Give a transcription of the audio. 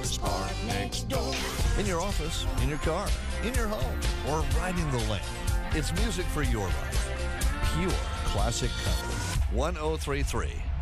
Spark next door. In your office, in your car, in your home, or riding the lane. It's music for your life. Pure classic country. 1033